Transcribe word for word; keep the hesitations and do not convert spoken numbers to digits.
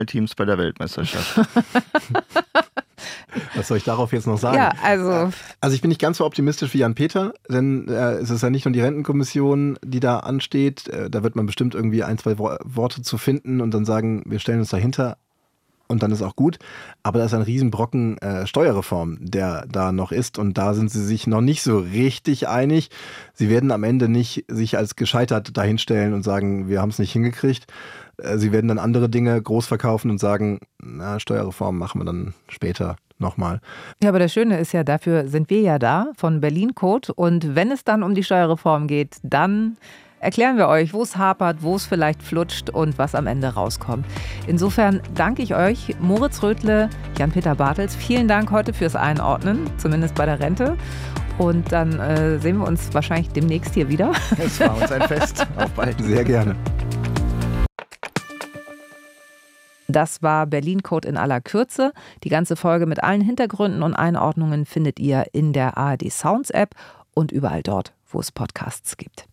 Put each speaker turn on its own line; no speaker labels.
Teams bei der Weltmeisterschaft.
Was soll ich darauf jetzt noch sagen?
Ja, also...
Also ich bin nicht ganz so optimistisch wie Jan-Peter, denn äh, es ist ja nicht nur die Rentenkommission, die da ansteht. Äh, da wird man bestimmt irgendwie ein, zwei Wo- Worte zu finden und dann sagen, wir stellen uns dahinter und dann ist auch gut. Aber da ist ein Riesenbrocken äh, Steuerreform, der da noch ist und da sind sie sich noch nicht so richtig einig. Sie werden am Ende nicht sich als gescheitert dahinstellen und sagen, wir haben es nicht hingekriegt. Äh, sie werden dann andere Dinge groß verkaufen und sagen, na, Steuerreform machen wir dann später nochmal.
Ja, aber das Schöne ist ja, dafür sind wir ja da von Berlin Code. Und wenn es dann um die Steuerreform geht, dann erklären wir euch, wo es hapert, wo es vielleicht flutscht und was am Ende rauskommt. Insofern danke ich euch, Moritz Rödle, Jan-Peter Bartels. Vielen Dank heute fürs Einordnen, zumindest bei der Rente. Und dann äh, sehen wir uns wahrscheinlich demnächst hier wieder.
Es war uns ein Fest. Auf bald.
Sehr gerne.
Das war Berlin Code in aller Kürze. Die ganze Folge mit allen Hintergründen und Einordnungen findet ihr in der A R D Sounds App und überall dort, wo es Podcasts gibt.